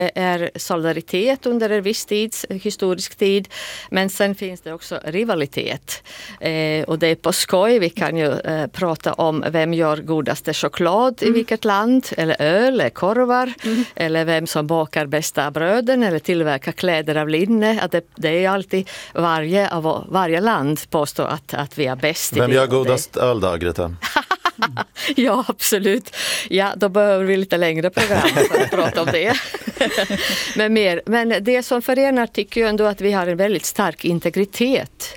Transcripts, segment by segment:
är solidaritet under en viss historisk tid, men sen finns det också rivalitet. Och det är på skoj, vi kan ju prata om vem gör godaste choklad i vilket land, eller öl, eller korvar, eller vem som bakar bästa bröden eller tillverkar kläder av linne. Att det är alltid varje land påstår att vi är bäst i det. Vem gör godast öl då, Greta? Ja, absolut. Ja, då behöver vi lite längre program för att prata om det. Men det som förenar tycker jag ändå att vi har en väldigt stark integritet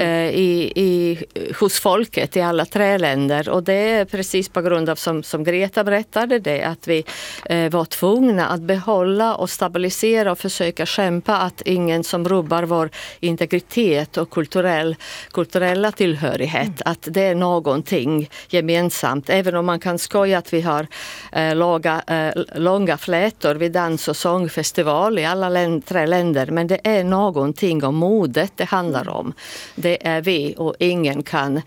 hos folket i alla 3 länder. Och det är precis på grund av, som Greta berättade, det att vi var tvungna att behålla och stabilisera och försöka kämpa att ingen som rubbar vår integritet och kulturella tillhörighet, att det är någonting gemensamt. Även om man kan skoja att vi har långa flätor vid dans- och sångfestival i alla 3 länder, men det är någonting om modet det handlar om. Det är vi, och ingen kan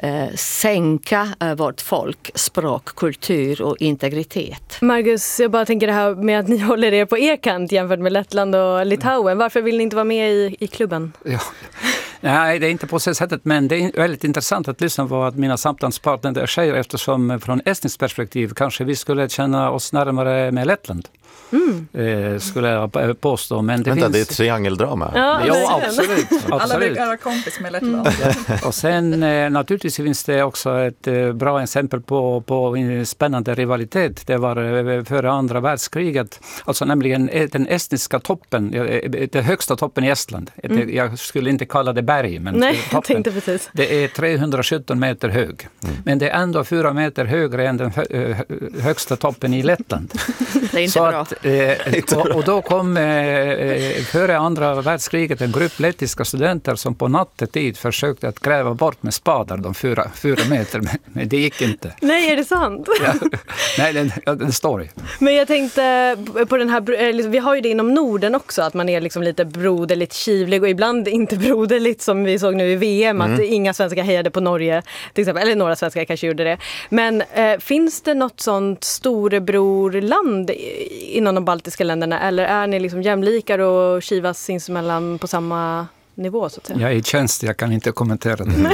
sänka vårt folk, språk, kultur och integritet. Margus, jag bara tänker det här med att ni håller er på er kant jämfört med Lettland och Litauen. Varför vill ni inte vara med i klubben? Ja. Nej, det är inte på så sättet, men det är väldigt intressant att lyssna på vad mina samtalspartner säger, eftersom från estniskt perspektiv kanske vi skulle känna oss närmare med Lettland. Skulle jag påstå. Men det finns... det är ett triangeldrama. Ja, absolut. Alla vill vara kompis med Lettland. Och sen naturligtvis finns det också ett bra exempel på en spännande rivalitet. Det var före andra världskriget. Alltså nämligen den estniska toppen, den högsta toppen i Estland. Jag skulle inte kalla det berg, men nej, toppen. Jag tänkte precis. Det är 317 meter hög. Men det är ändå 4 meter högre än den högsta toppen i Lettland. Det är inte bra. Och då kom före andra världskriget en grupp lettiska studenter som på nattetid försökte att gräva bort med spadar de 4 meter, men det gick inte. Nej, är det sant? Ja. Nej, den står ju. Men jag tänkte på den här, vi har ju det inom Norden också, att man är liksom lite broderligt kivlig och ibland inte broderligt, som vi såg nu i VM, att inga svenskar hejade på Norge till exempel, eller några svenskar kanske gjorde det. Men finns det något sånt storebrorland inom de baltiska länderna, eller är ni liksom jämlikar och kivas sinsemellan på samma nivå så att säga? Jag är i tjänst, jag kan inte kommentera det.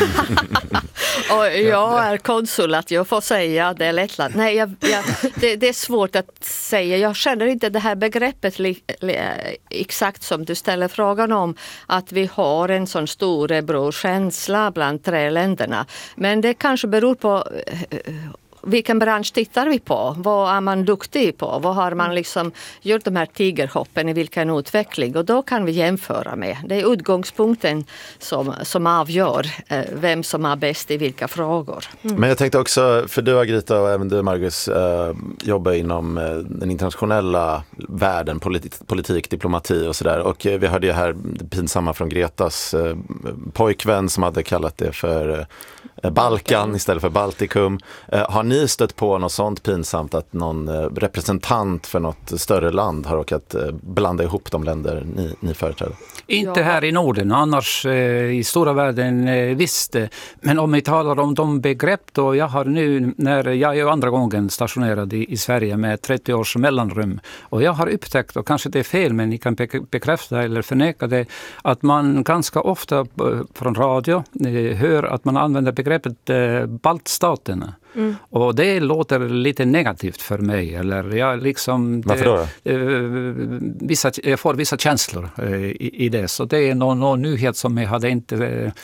Och jag är konsul, att jag får säga det är Lettland. Nej, det är svårt att säga. Jag känner inte det här begreppet exakt som du ställer frågan om, att vi har en sån storebrorkänsla bland 3 länderna. Men det kanske beror på vilken bransch tittar vi på? Vad är man duktig på? Vad har man liksom gjort de här tigerhoppen i vilken utveckling? Och då kan vi jämföra med. Det är utgångspunkten som avgör vem som är bäst i vilka frågor. Men jag tänkte också, för du Agrita och även du Margus jobbar inom den internationella världen, politik, diplomati och sådär. Och vi hörde ju här pinsamma från Gretas pojkvän som hade kallat det för Balkan istället för Baltikum. Har ni stött på något sånt pinsamt att någon representant för något större land har råkat blanda ihop de länder ni företräder? Inte här i Norden, annars i stora världen visst. Men om vi talar om de begrepp då, jag har nu, när jag är andra gången stationerad i Sverige med 30 års mellanrum, och jag har upptäckt, och kanske det är fel men ni kan bekräfta eller förneka det, att man ganska ofta från radio hör att man använder begreppet baltstaterna. Och det låter lite negativt för mig. Eller jag liksom, varför då? Jag får vissa känslor i det. Så det är någon nyhet som jag hade inte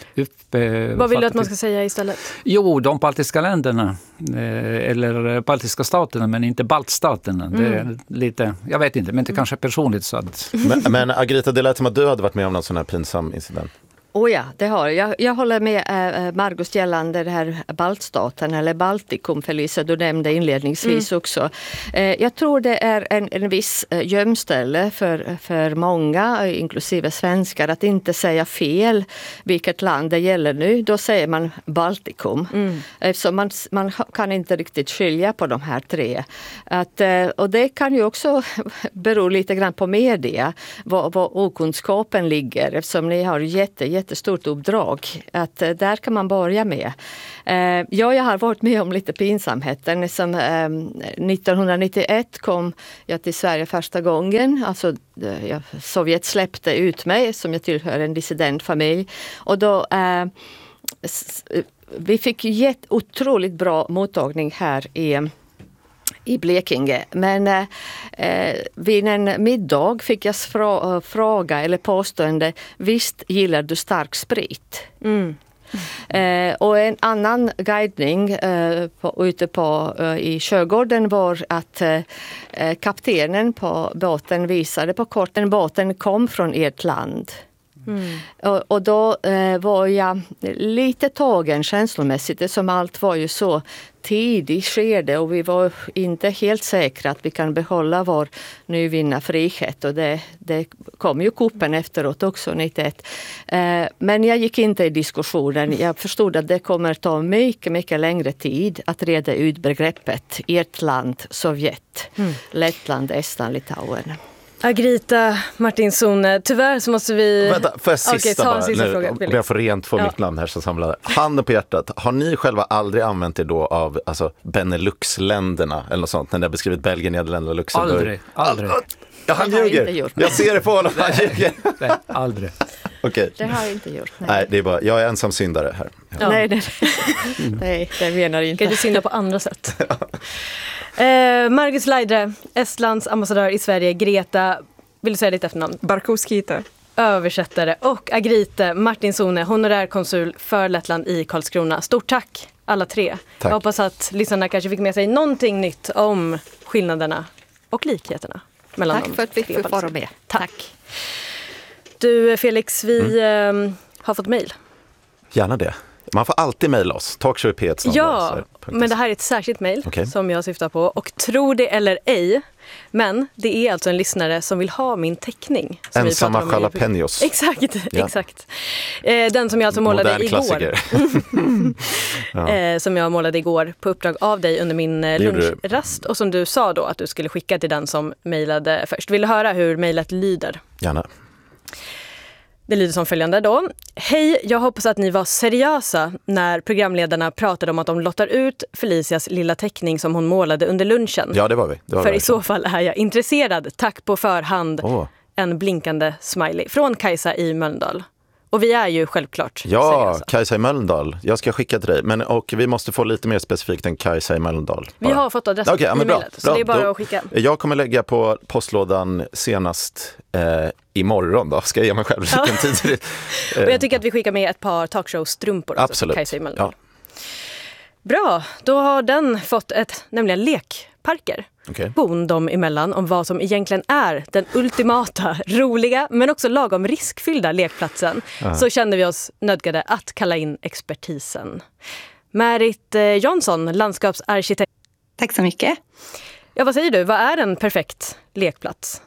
Vad vill du att man ska säga istället? Jo, de baltiska länderna. Eller baltiska staterna, men inte baltstaterna. Det är lite, jag vet inte, men det kanske är personligt. Så att... men Agrita, det lät som att du hade varit med om någon sån här pinsam incident. Ja, det har jag. Jag håller med Margus gällande det här baltstaten eller Baltikum, Felicia, du nämnde inledningsvis också. Jag tror det är en viss gömställe för många, inklusive svenskar, att inte säga fel vilket land det gäller nu. Då säger man Baltikum. Eftersom man kan inte riktigt skilja på de här 3. Och det kan ju också bero lite grann på media, var okunskapen ligger, eftersom ni har jättestort uppdrag. Att där kan man börja med. Jag har varit med om lite pinsamheter. 1991 kom jag till Sverige första gången. Alltså, Sovjet släppte ut mig som jag tillhör en dissidentfamilj. Och då vi fick otroligt bra mottagning här i Blekinge. Men vid en middag fick jag fråga eller påstående, visst gillar du stark sprit? Och en annan guidning ute i Sjögården var att kaptenen på båten visade på korten båten kom från ert land. Och då var jag lite tagen känslomässigt, som allt var ju så tidigt skede och vi var inte helt säkra att vi kan behålla vår nyvinna frihet, och det kom ju kuppen efteråt också 91. Men jag gick inte i diskussionen. Jag förstod att det kommer ta mycket, mycket längre tid att reda ut begreppet ert land, Sovjet, Lettland, Estland, Litauen. Agrita Martinsson, tyvärr så måste vi... Vänta, får jag sista bara, fråga, om jag får rent få mitt namn här som samlade. Handen på hjärtat, har ni själva aldrig använt er då av Benelux-länderna eller något sånt, när ni har beskrivit Belgien, Nederländerna och Luxemburg? Aldrig. Ja, han ljuger. Jag ser det på honom, han ljuger. Nej, aldrig. Okej. Det har jag inte gjort. Nej, det är bara, jag är ensam syndare här. Ja. Nej, det menar inte. Kan du synda på andra sätt? Margus Laidre, Estlands ambassadör i Sverige, Greta, vill du säga ditt efternamn? Barkowskite. Översättare, och Agrita Martinsson, honorär konsul för Lettland i Karlskrona. Stort tack alla tre. Tack. Jag hoppas att lyssnarna kanske fick med sig någonting nytt om skillnaderna och likheterna mellan Tack för att vi fick vara med. Tack. Du Felix, vi har fått mejl. Gärna det. Man får alltid mejla oss. Talkshowp. Ja, men det här är ett särskilt mejl som jag syftar på. Och tro det eller ej, men det är alltså en lyssnare som vill ha min teckning. Ensamma jalapenos. Exakt, ja. Exakt. Den som jag alltså målade igår. Som jag målade igår på uppdrag av dig under min lunchrast. Och som du sa då att du skulle skicka till den som mejlade först. Vill du höra hur mejlet lyder? Gärna. Det lyder som följande då. Hej, jag hoppas att ni var seriösa när programledarna pratade om att de lottar ut Felicias lilla teckning som hon målade under lunchen. Ja, det var vi. För i så fall är jag intresserad. Tack på förhand. En blinkande smiley från Kajsa i Mölndal. Och vi är ju självklart seriösa. Kajsa i Mölndal. Jag ska skicka till dig. Och vi måste få lite mer specifikt än Kajsa i Mölndal. Vi har fått adressen i mejlet. Så det är bara att skicka. Jag kommer lägga på postlådan senast imorgon då. Ska jag ge mig själv lite tid. Och jag tycker att vi skickar med ett par talkshow-strumpor också. Absolut. Kajsa i Mölndal. Ja. Bra, då har den fått nämligen lekparker. Bon dem emellan om vad som egentligen är den ultimata, roliga men också lagom riskfyllda lekplatsen. Så kände vi oss nödgade att kalla in expertisen. Märit Jansson, landskapsarkitekt. Tack så mycket. Ja, vad säger du? Vad är en perfekt lekplats?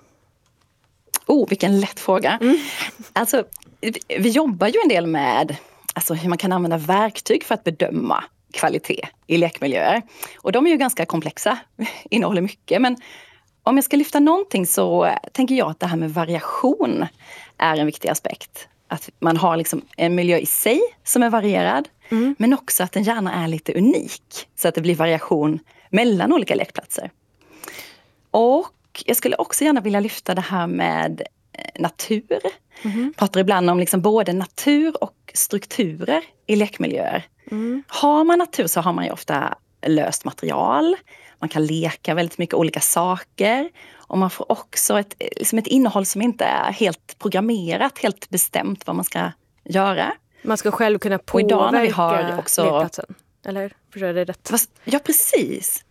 Vilken lätt fråga. Alltså, vi jobbar ju en del med hur man kan använda verktyg för att bedöma kvalitet i lekmiljöer. Och de är ju ganska komplexa, innehåller mycket. Men om jag ska lyfta någonting så tänker jag att det här med variation är en viktig aspekt. Att man har liksom en miljö i sig som är varierad, men också att den gärna är lite unik. Så att det blir variation mellan olika lekplatser. Och jag skulle också gärna vilja lyfta det här med natur. Pratar ibland om liksom både natur och strukturer i lekmiljöer. Har man natur så har man ju ofta löst material. Man kan leka väldigt mycket olika saker. Och man får också ett innehåll som inte är helt programmerat, helt bestämt vad man ska göra. Man ska själv kunna påverka idag när vi har också lekplatsen. Eller? Förstår jag det rätt? Ja, precis.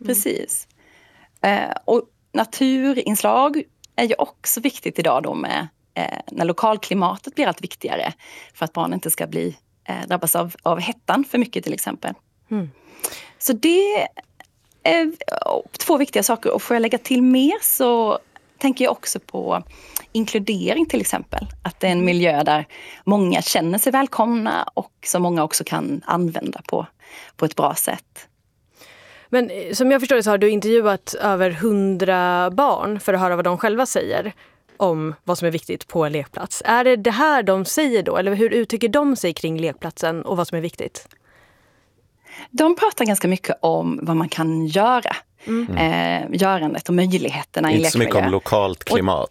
Och naturinslag är ju också viktigt idag då med när lokalklimatet blir allt viktigare. För att barn inte ska drabbas av hettan för mycket till exempel. Så det är två viktiga saker. Och får jag lägga till mer så tänker jag också på inkludering till exempel. Att det är en miljö där många känner sig välkomna och som många också kan använda på ett bra sätt. Men som jag förstår det så har du intervjuat över 100 barn för att höra vad de själva säger. om vad som är viktigt på en lekplats. Är det här de säger då? Eller hur uttrycker de sig kring lekplatsen och vad som är viktigt? De pratar ganska mycket om vad man kan göra. Görandet och möjligheterna i lekmiljö. Inte så mycket om lokalt klimat.